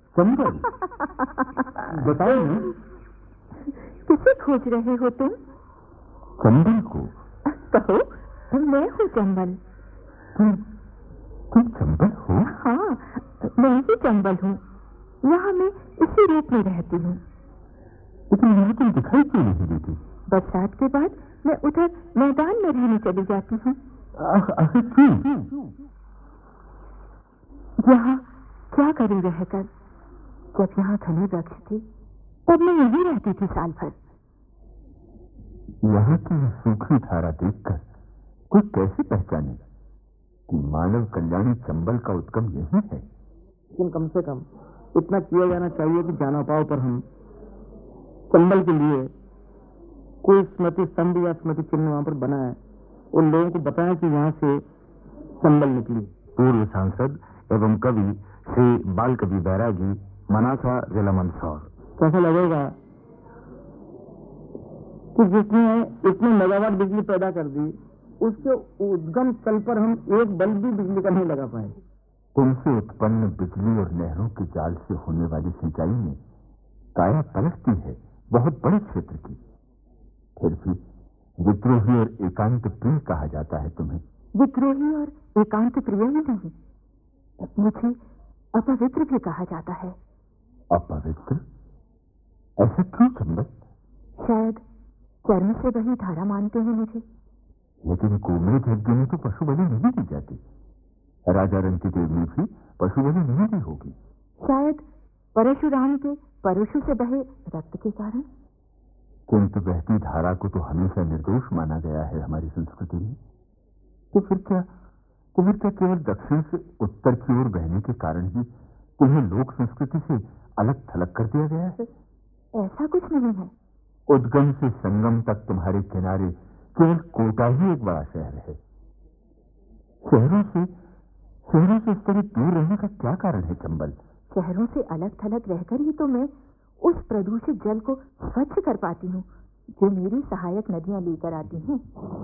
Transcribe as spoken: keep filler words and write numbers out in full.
चंबल। बताओ ना। किसे खोज रहे हो तुम? चंबल को। कहो, मैं हूँ चंबल। तुम तुम चंबल हो? हाँ, मैं ही चंबल हूँ। यहाँ मैं इसी रूप में रहती हूँ। लेकिन यहाँ तुम दिखाई क्यों नहीं देती? बरसात के बाद मैं उधर मैदान में रहने चली जाती हूँ। आखिर क्यों? यहाँ क्या करूँ रहकर? जब यहाँ घने वृक्ष थे तब मैं यहीं रहती थी साल भर। यहाँ की सूखी धारा देखकर कोई कैसे पहचाने कि मानव कल्याणी चंबल का उद्गम यही है? लेकिन कम से कम इतना किया जाना चाहिए कि जाना पाओ पर हम चंबल के लिए कोई स्मृति स्तंभ या स्मृति चिन्ह वहां पर बना है, उन लोगों को बताएं कि वहां से चंबल निकली। पूर्व सांसद एवं कवि श्री बाल कवि बैरागी, मनासा, जिला मंदसौर। कैसा लगेगा कि जिसने इतने मेगावाट बिजली पैदा कर दी, उसके उद्गम स्थल पर हम एक बल्ब भी बिजली का नहीं लगा पाए। तुमसे उत्पन्न बिजली और नहरों के जाल से होने वाली सिंचाई में काया पलटती है बहुत बड़े क्षेत्र की। फिर भी विद्रोही और एकांत प्रिय कहा जाता है तुम्हें। विद्रोही और एकांत प्रिय ही नहीं, मुझे अपवित्र भी कहा जाता है। अपवित्र? ऐसा क्यों चंबल? शायद चर्म से वही धारा मानते हैं मुझे। लेकिन गोमेध यज्ञ में तो पशु बलि नहीं दी जाती। राजा रंतिदेव में भी पशु बलि नहीं दी होगी। शायद परशुराम के परशु से बहे रक्त के कारण। किंतु बहती धारा को तो हमेशा निर्दोष माना गया है हमारी संस्कृति में। तो फिर क्या तो फिर क्या केवल दक्षिण से उत्तर की ओर बहने के कारण ही तुम्हें लोक संस्कृति से अलग थलग कर दिया गया है? ऐसा कुछ नहीं है। उद्गम से संगम तक तुम्हारे किनारे केवल कोटा ही एक बड़ा शहर है। शहरों से शहरों से इस तरह दूर रहने का क्या कारण है चंबल? शहरों से अलग थलग रहकर ही तो मैं उस प्रदूषित जल को स्वच्छ कर पाती हूँ जो मेरी सहायक नदियां लेकर आती हैं।